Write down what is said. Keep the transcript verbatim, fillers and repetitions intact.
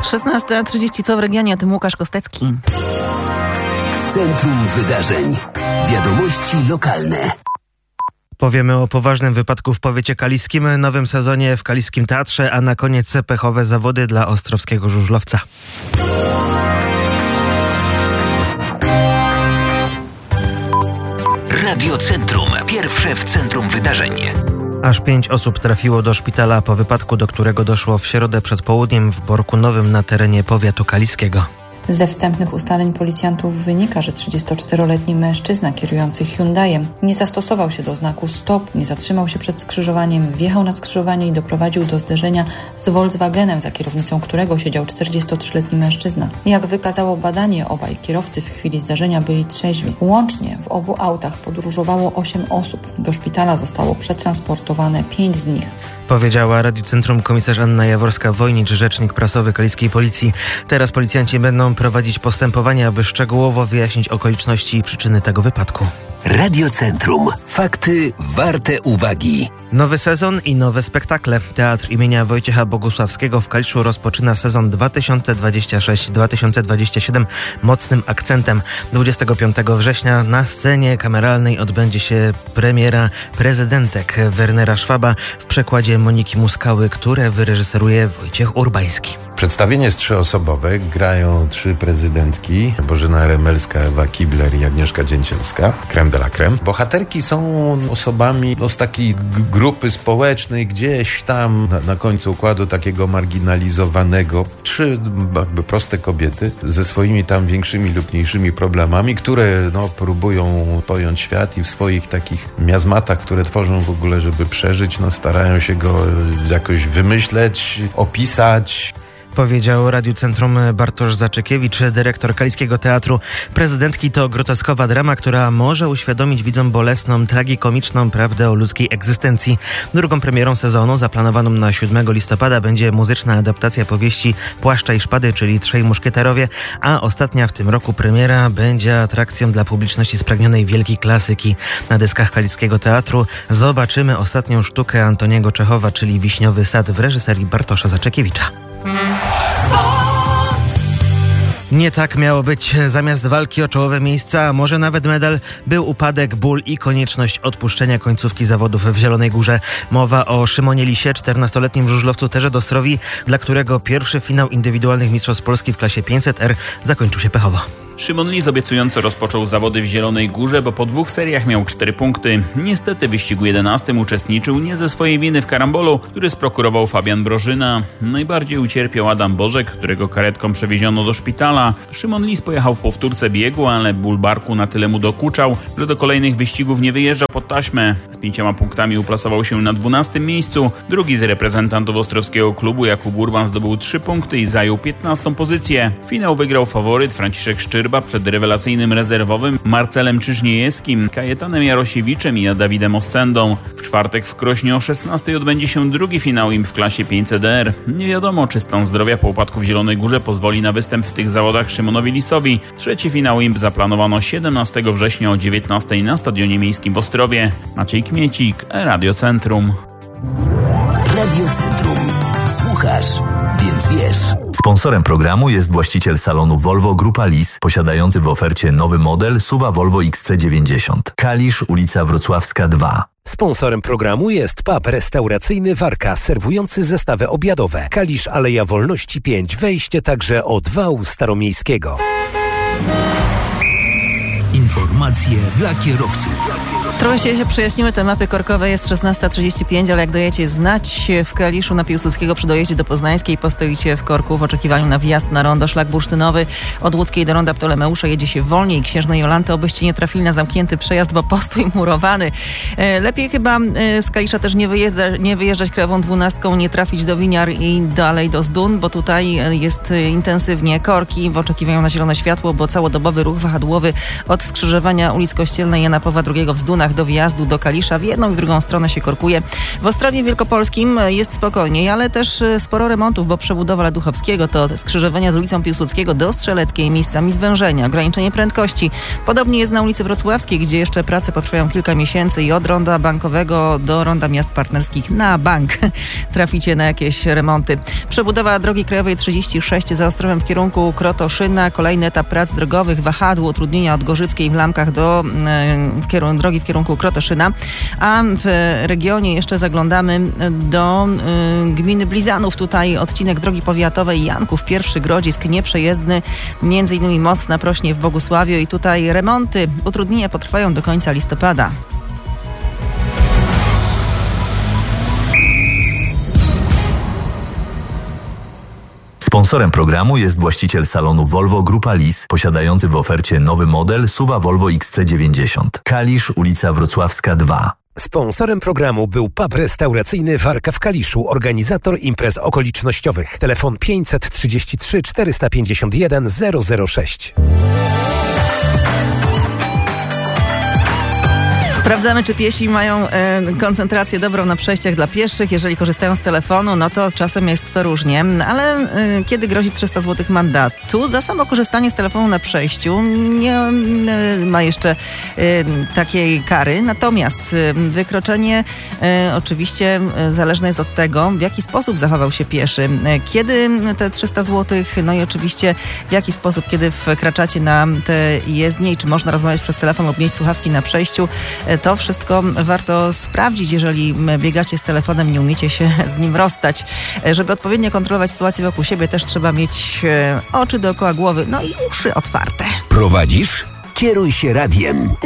szesnasta trzydzieści, co w regionie, o tym Łukasz Kostecki. W centrum wydarzeń. Wiadomości lokalne. Powiemy o poważnym wypadku w powiecie kaliskim, nowym sezonie w Kaliskim Teatrze, a na koniec pechowe zawody dla ostrowskiego żużlowca. Radio Centrum. Pierwsze w centrum wydarzeń. Aż pięć osób trafiło do szpitala po wypadku, do którego doszło w środę przed południem w Borku Nowym na terenie powiatu kaliskiego. Ze wstępnych ustaleń policjantów wynika, że trzydziestoczteroletni mężczyzna kierujący Hyundaiem nie zastosował się do znaku stop, nie zatrzymał się przed skrzyżowaniem, wjechał na skrzyżowanie i doprowadził do zderzenia z Volkswagenem, za kierownicą którego siedział czterdziestotrzyletni mężczyzna. Jak wykazało badanie, obaj kierowcy w chwili zdarzenia byli trzeźwi. Łącznie w obu autach podróżowało osiem osób. Do szpitala zostało przetransportowane pięć z nich. Powiedziała Radiu Centrum komisarz Anna Jaworska-Wojnicz, rzecznik prasowy kaliskiej policji. Teraz policjanci będą prowadzić postępowania, aby szczegółowo wyjaśnić okoliczności i przyczyny tego wypadku. Radio Centrum. Fakty warte uwagi. Nowy sezon i nowe spektakle. Teatr imienia Wojciecha Bogusławskiego w Kaliszu rozpoczyna sezon dwa tysiące dwudziesty szósty dwa tysiące dwudziesty siódmy mocnym akcentem. dwudziestego piątego września na scenie kameralnej odbędzie się premiera Prezydentek Wernera Szwaba w przekładzie Moniki Muskały, które wyreżyseruje Wojciech Urbański. Przedstawienie jest trzyosobowe. Grają trzy prezydentki. Bożena Remelska, Ewa Kibler i Agnieszka Dzięcielska. Creme de la creme. Bohaterki są osobami no, z takiej g- grupy społecznej, gdzieś tam na, na końcu układu takiego marginalizowanego. Trzy jakby proste kobiety ze swoimi tam większymi lub mniejszymi problemami, które no, próbują pojąć świat i w swoich takich miazmatach, które tworzą w ogóle, żeby przeżyć, no, starają się go jakoś wymyśleć, opisać. Powiedział Radiu Centrum Bartosz Zaczekiewicz, dyrektor Kaliskiego Teatru. Prezydentki to groteskowa drama, która może uświadomić widzom bolesną, tragikomiczną prawdę o ludzkiej egzystencji. Drugą premierą sezonu, zaplanowaną na siódmego listopada, będzie muzyczna adaptacja powieści Płaszcza i Szpady, czyli Trzej Muszkieterowie, a ostatnia w tym roku premiera będzie atrakcją dla publiczności spragnionej wielkiej klasyki. Na deskach Kaliskiego Teatru zobaczymy ostatnią sztukę Antoniego Czechowa, czyli Wiśniowy Sad w reżyserii Bartosza Zaczekiewicza. Nie tak miało być. Zamiast walki o czołowe miejsca, a może nawet medal, był upadek, ból i konieczność odpuszczenia końcówki zawodów w Zielonej Górze. Mowa o Szymonie Lisie, czternastoletnim żużlowcu Terze Dostrowi, dla którego pierwszy finał indywidualnych mistrzostw Polski w klasie pięćset R zakończył się pechowo. Szymon Lis obiecująco rozpoczął zawody w Zielonej Górze, bo po dwóch seriach miał cztery punkty. Niestety w wyścigu jedenastym uczestniczył nie ze swojej winy w karambolu, który sprokurował Fabian Brożyna. Najbardziej ucierpiał Adam Bożek, którego karetką przewieziono do szpitala. Szymon Lis pojechał w powtórce biegu, ale ból barku na tyle mu dokuczał, że do kolejnych wyścigów nie wyjeżdżał pod taśmę. Z pięcioma punktami uplasował się na dwunastym miejscu. Drugi z reprezentantów ostrowskiego klubu, Jakub Urban, zdobył trzy punkty i zajął piętnastą pozycję. Finał wygrał faworyt Franciszek Szczyr przed rewelacyjnym rezerwowym Marcelem Czyżniejewskim, Kajetanem Jarosiewiczem i Dawidem Oscendą. W czwartek w Krośnie o szesnastej odbędzie się drugi finał im w klasie pięćset R. Nie wiadomo, czy stan zdrowia po upadku w Zielonej Górze pozwoli na występ w tych zawodach Szymonowi Lisowi. Trzeci finał im zaplanowano siedemnastego września o dziewiętnastej na Stadionie Miejskim w Ostrowie. Maciej Kmiecik, Radio Centrum. Radio Centrum. Słuchasz, więc wiesz. Sponsorem programu jest właściciel salonu Volvo Grupa Lis, posiadający w ofercie nowy model SUV-a Volvo X C dziewięćdziesiąt. Kalisz, ulica Wrocławska dwa. Sponsorem programu jest pub restauracyjny Warka, serwujący zestawy obiadowe. Kalisz, Aleja Wolności pięć, wejście także od wału staromiejskiego. Informacje dla kierowców. Trochę się przejaśnimy, te mapy korkowe, jest szesnasta trzydzieści pięć, ale jak dojecie znać w Kaliszu na Piłsudskiego przy dojeździe do Poznańskiej, postoicie w korku w oczekiwaniu na wjazd na rondo. Szlak bursztynowy od Łódzkiej do ronda Ptolemeusza jedzie się wolniej. Księżnej Jolanty, obyście nie trafili na zamknięty przejazd, bo postój murowany. Lepiej chyba z Kalisza też nie, wyjeżdża, nie wyjeżdżać Krajową dwunastką, nie trafić do Winiar i dalej do Zdun, bo tutaj jest intensywnie korki w oczekiwaniu na zielone światło, bo całodobowy ruch wahadłowy od Od skrzyżowania ulic Kościelnej Jana Pawła drugiego w Zdunach do wjazdu do Kalisza w jedną i w drugą stronę się korkuje. W Ostrowie Wielkopolskim jest spokojniej, ale też sporo remontów, bo przebudowa Laduchowskiego to skrzyżowania z ulicą Piłsudskiego do Strzeleckiej, miejscami zwężenia, ograniczenie prędkości. Podobnie jest na ulicy Wrocławskiej, gdzie jeszcze prace potrwają kilka miesięcy i od ronda bankowego do ronda miast partnerskich na bank traficie na jakieś remonty. Przebudowa drogi krajowej trzydzieści sześć za Ostrowem w kierunku Krotoszyna. Kolejny etap prac drogowych, wahadło, utrudnienia od Gorzyckiej w Lamkach do w kierun- drogi w kierunku Krotoszyna. A w regionie jeszcze zaglądamy do y, gminy Blizanów. Tutaj odcinek drogi powiatowej Janków, pierwszy Grodzisk, nieprzejezdny, między innymi most na Prośnie w Bogusławiu i tutaj remonty, utrudnienia potrwają do końca listopada. Sponsorem programu jest właściciel salonu Volvo Grupa Lis, posiadający w ofercie nowy model SUV-a Volvo X C dziewięćdziesiąt. Kalisz, ulica Wrocławska dwa. Sponsorem programu był pub restauracyjny Warka w Kaliszu, organizator imprez okolicznościowych. Telefon pięćset trzydzieści trzy czterysta pięćdziesiąt jeden zero zero sześć. Sprawdzamy, czy piesi mają e, koncentrację dobrą na przejściach dla pieszych. Jeżeli korzystają z telefonu, no to czasem jest to różnie. Ale e, kiedy grozi trzysta złotych mandatu? Za samo korzystanie z telefonu na przejściu nie e, ma jeszcze e, takiej kary. Natomiast e, wykroczenie e, oczywiście e, zależne jest od tego, w jaki sposób zachował się pieszy. E, kiedy te trzysta złotych, no i oczywiście w jaki sposób, kiedy wkraczacie na te jezdnie i czy można rozmawiać przez telefon lub mieć słuchawki na przejściu. To wszystko warto sprawdzić, jeżeli biegacie z telefonem, nie umiecie się z nim rozstać. Żeby odpowiednio kontrolować sytuację wokół siebie, też trzeba mieć oczy dookoła głowy, no i uszy otwarte. Prowadzisz? Kieruj się radiem.